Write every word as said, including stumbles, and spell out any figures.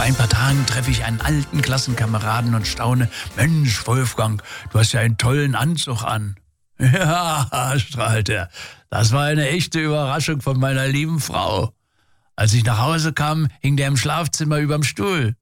ein paar Tagen treffe ich einen alten Klassenkameraden und staune, Mensch, Wolfgang, du hast ja einen tollen Anzug an. Ja, strahlt er, das war eine echte Überraschung von meiner lieben Frau. Als ich nach Hause kam, hing der im Schlafzimmer überm Stuhl.